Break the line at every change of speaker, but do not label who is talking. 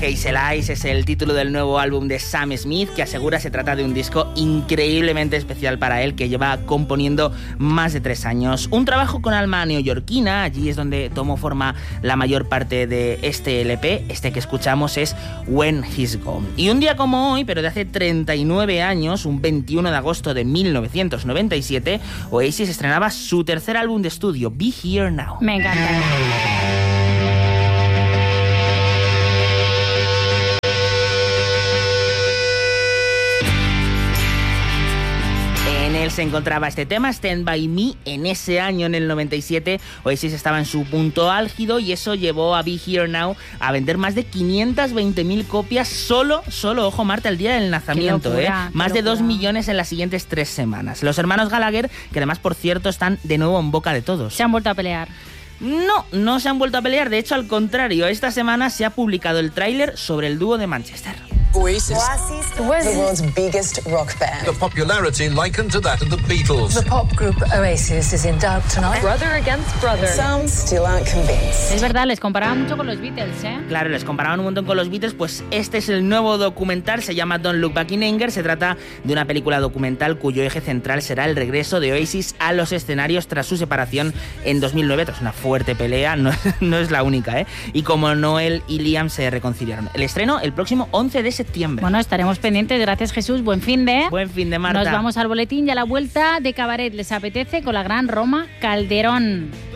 Hazel Eyes es el título del nuevo álbum de Sam Smith, que asegura se trata de un disco increíblemente especial para él, que lleva componiendo más de 3 años. Un trabajo con alma neoyorquina, allí es donde tomó forma la mayor parte de este LP. Este que escuchamos es When He's Gone. Y un día como hoy, pero de hace 39 años, un 21 de agosto de 1997, Oasis estrenaba su tercer álbum de estudio, Be Here Now.
Me encanta.
Se encontraba este tema, Stand By Me. En ese año, en el 97, Oasis estaba en su punto álgido y eso llevó a Be Here Now a vender más de 520.000 copias solo, ojo Marta, el día del lanzamiento. Más de 2 millones en las siguientes 3 semanas. Los hermanos Gallagher, que además, por cierto, están de nuevo en boca de todos.
Se han vuelto a pelear.
No se han vuelto a pelear. De hecho, al contrario, esta semana se ha publicado el tráiler sobre el dúo de Manchester.
Oasis, the world's biggest rock band.
The popularity likened to that of the Beatles.
The pop group Oasis is in doubt tonight.
Brother against brother. Some still aren't convinced.
Es verdad, les comparaban mucho con los Beatles, ¿eh?
Claro, les comparaban un montón con los Beatles. Pues este es el nuevo documental, se llama Don't Look Back in Anger. Se trata de una película documental cuyo eje central será el regreso de Oasis a los escenarios tras su separación en 2009. Tras una fuerte pelea, no es la única, ¿eh? Y como Noel y Liam se reconciliaron. El estreno el próximo 11 de septiembre.
Bueno, estaremos pendientes. Gracias, Jesús. Buen fin de
Marta.
Nos vamos al boletín y a la vuelta de Cabaret. ¿Les apetece? Con la gran Roma Calderón.